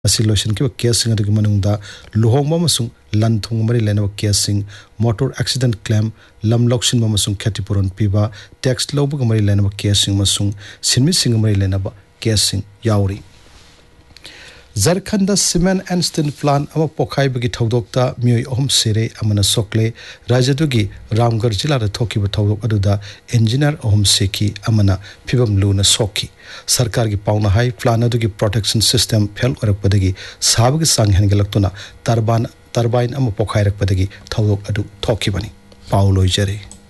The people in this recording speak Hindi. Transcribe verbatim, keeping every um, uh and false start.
ꯑꯁꯤ ꯂꯣꯏꯁꯤꯟꯈꯤꯕ ꯀꯦꯁꯁꯤꯡ ꯑꯗꯨꯒꯤ ꯃꯅꯨꯡꯗ ꯂꯨꯍꯣꯡꯕ ꯑꯃꯁꯨꯡ ꯂꯟ ꯊꯨꯝꯒ ꯃꯔꯤ ꯂꯩꯅꯕ ꯀꯦꯁꯁꯤꯡ, ꯃꯣꯇꯣꯔ ꯑꯦꯛꯁꯤꯗꯦꯟꯠ ꯀ꯭ꯂꯦꯝ, ꯂꯝ ꯂꯧꯁꯤꯟꯕ ꯑꯃꯁꯨꯡ ꯈꯦꯇꯤꯄꯨꯔꯣꯟ ꯄꯤꯕ, ꯇꯦꯛꯁ ꯂꯧꯕꯒ ꯃꯔꯤ ꯂꯩꯅꯕ ꯀꯦꯁꯁꯤꯡ ꯑꯃꯁꯨꯡ ꯁꯤꯟꯃꯤꯁꯤꯡꯒ ꯃꯔꯤ ꯂꯩꯅꯕ ꯀꯦꯁꯁꯤꯡ ꯌꯥꯎꯔꯤ꯫ Jharkhand cement and steel plant अमा पोखाइबगी थौदोकता मियोय अहम सिरे अमना सोकले राज्यदुगी रामगढ़ जिला दा थोकिबा थौदोक अदुदा इंजीनियर अहम सेखी अमना फिबम लूना सोखी। सरकार की पाउना high plant अदुगी protection system fail ओरकपदगी साबगी सांग हेनगलक्तुना टरबाइन टरबाइन अमा पोखाइरकपदगी थौदोक अदु थोकिबनी। पाउ लोइजरे।